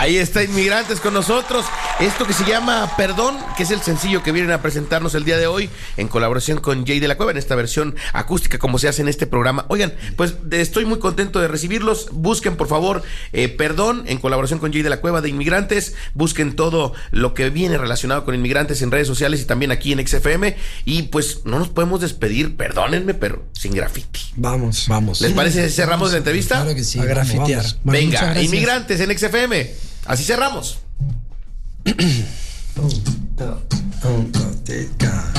Ahí está Inmigrantes con nosotros. Esto que se llama Perdón, que es el sencillo que vienen a presentarnos el día de hoy en colaboración con Jay de la Cueva en esta versión acústica como se hace en este programa. Oigan, pues estoy muy contento de recibirlos. Busquen por favor Perdón en colaboración con Jay de la Cueva de Inmigrantes. Busquen todo lo que viene relacionado con Inmigrantes en redes sociales y también aquí en XFM. Y pues no nos podemos despedir, perdónenme, pero sin graffiti. Vamos. ¿Les parece si cerramos la entrevista? Claro que sí. A grafitear. Vamos. Bueno, venga, Inmigrantes en XFM. Así cerramos. Un, dos, un, dos, tres,